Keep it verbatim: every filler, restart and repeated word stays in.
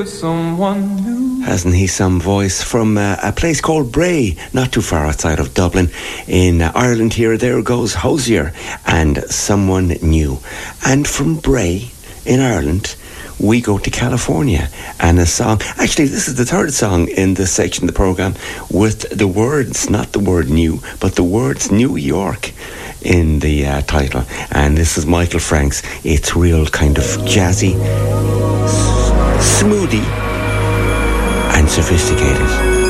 Someone new. Hasn't he some voice from uh, a place called Bray, not too far outside of Dublin in uh, Ireland here. There goes Hosier and Someone New. And from Bray in Ireland, we go to California and a song. Actually, this is the third song in this section of the programme with the words, not the word new, but the words New York in the uh, title. And this is Michael Franks. It's real kind of jazzy, smoothie and sophisticated.